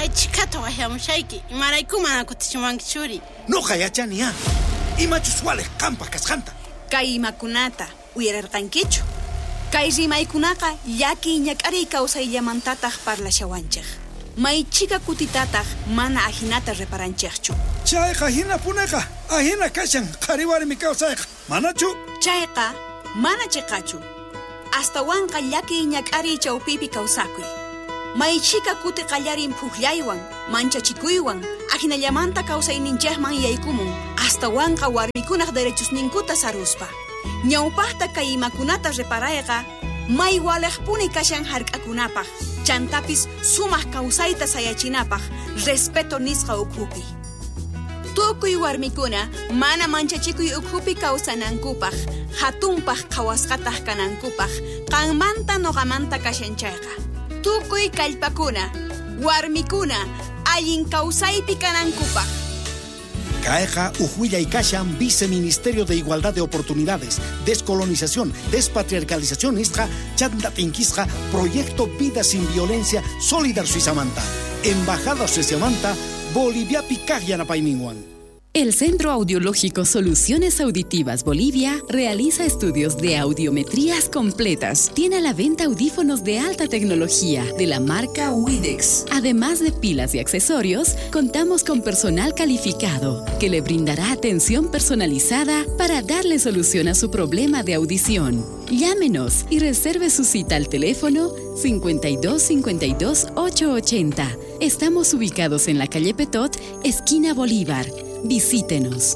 Chikata wahamushayki. Imaraykuma kutichimankichuri. Nuqa yachaniya. Imachus wale qampa kasqanta. Kay imakunata uyararqankichu. Kay rimaykunaqa llaki ñak'ari kawsayllamantataq parlashawanchik. Maychika kutitataq mana ahinata reparanchikchu. Chayqa hina punaqa ahina kashan qariwarmi kawsayqa. Manachu? Chayqa mana chiqachu. Astawanqa llaki ñak'ari chawpipi kawsakuy. Maychika kuti qallarin puqllaywan, manchachikuywan, ahinallamanta kawsayninchikman yaykumun. Astawanqa warmikunaq derechosninkuta saruspa. Ñawpaqta kay imakunata reparayqa may waleqpuni kashan hark'akunapaq. Chantapis sumaq kawsayta sayachinapaq respeto nisqa ukhupi. Tukuy warmikuna mana manchachikuy ukhupi kawsanankupaq, hatunpaq qhawasqataq kanankupaq, qanmanta noqamanta kashanchayqa. Tukuy kallpakuna, warmikuna allin kawsaypi kanankupaq. Kayqa ujuilla y kashan Viceministerio de Igualdad de Oportunidades, Descolonización, Despatriarcalización isqa, Chantapinkisqa, Proyecto Vida Sin Violencia, Solidar Suizamanta, Embajada Suizamanta, Bolivia Picagyanapayminwan. El Centro Audiológico Soluciones Auditivas Bolivia realiza estudios de audiometrías completas. Tiene a la venta audífonos de alta tecnología de la marca Widex. Además de pilas y accesorios, contamos con personal calificado que le brindará atención personalizada para darle solución a su problema de audición. Llámenos y reserve su cita al teléfono 52 52 880. Estamos ubicados en la calle Petot, esquina Bolívar. Visítenos.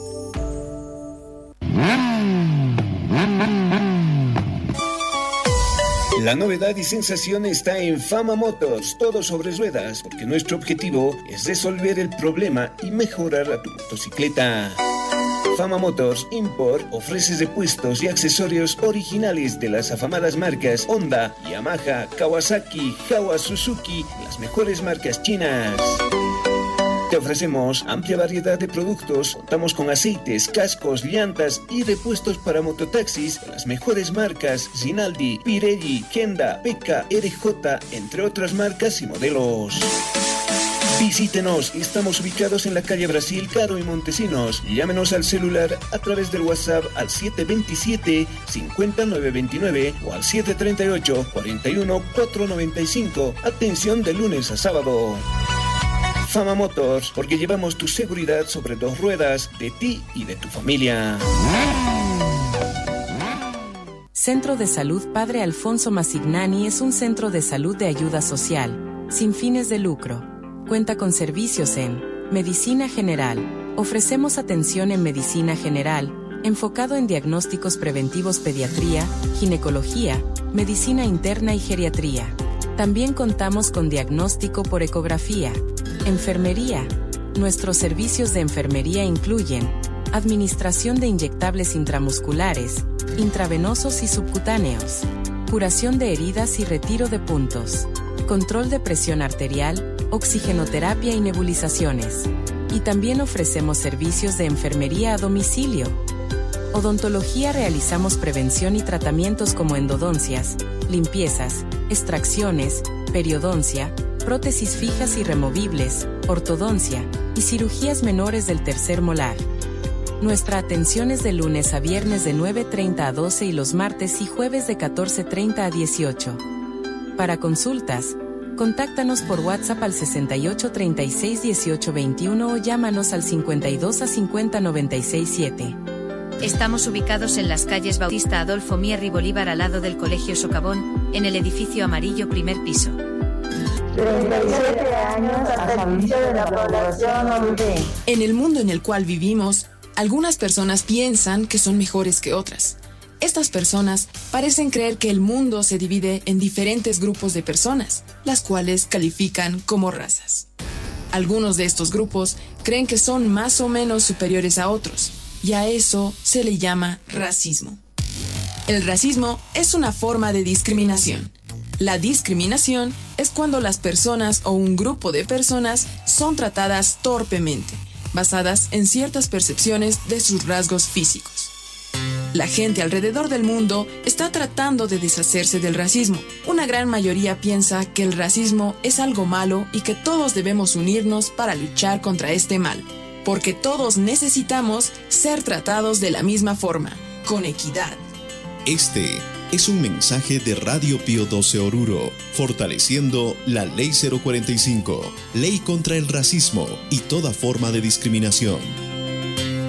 La novedad y sensación está en Fama Motors, todo sobre ruedas, porque nuestro objetivo es resolver el problema y mejorar a tu motocicleta. Fama Motors Import ofrece repuestos y accesorios originales de las afamadas marcas Honda, Yamaha, Kawasaki, Jawa, Suzuki, las mejores marcas chinas. Te ofrecemos amplia variedad de productos, contamos con aceites, cascos, llantas y repuestos para mototaxis de las mejores marcas Rinaldi, Pirelli, Kenda, Peka, RJ, entre otras marcas y modelos. Visítenos, estamos ubicados en la calle Brasil, Caro y Montesinos. Llámenos al celular a través del WhatsApp al 727-50929 o al 738-41-495. Atención de lunes a sábado. Fama Motors, porque llevamos tu seguridad sobre dos ruedas, de ti y de tu familia. Centro de Salud Padre Alfonso Masignani es un centro de salud de ayuda social, sin fines de lucro. Cuenta con servicios en medicina general. Ofrecemos atención en medicina general, enfocado en diagnósticos preventivos, pediatría, ginecología, medicina interna y geriatría. También contamos con diagnóstico por ecografía. Enfermería. Nuestros servicios de enfermería incluyen administración de inyectables intramusculares, intravenosos y subcutáneos, curación de heridas y retiro de puntos, control de presión arterial, oxigenoterapia y nebulizaciones. Y también ofrecemos servicios de enfermería a domicilio. Odontología. Realizamos prevención y tratamientos como endodoncias, limpiezas, extracciones, periodoncia, prótesis fijas y removibles, ortodoncia y cirugías menores del tercer molar. Nuestra atención es de lunes a viernes de 9:30 a 12 y los martes y jueves de 14:30 a 18. Para consultas, contáctanos por WhatsApp al 68 36 18 21 o llámanos al 52 a 50 96 7. Estamos ubicados en las calles Bautista Adolfo Mier y Bolívar al lado del Colegio Socavón, en el edificio amarillo primer piso. 37 años al servicio de la población Olvé. En el mundo en el cual vivimos, algunas personas piensan que son mejores que otras. Estas personas parecen creer que el mundo se divide en diferentes grupos de personas, las cuales califican como razas. Algunos de estos grupos creen que son más o menos superiores a otros, y a eso se le llama racismo. El racismo es una forma de discriminación. La discriminación es cuando las personas o un grupo de personas son tratadas torpemente, basadas en ciertas percepciones de sus rasgos físicos. La gente alrededor del mundo está tratando de deshacerse del racismo. Una gran mayoría piensa que el racismo es algo malo y que todos debemos unirnos para luchar contra este mal, porque todos necesitamos ser tratados de la misma forma, con equidad. Este es un mensaje de Radio Pío XII Oruro, fortaleciendo la Ley 045, Ley contra el Racismo y toda forma de discriminación.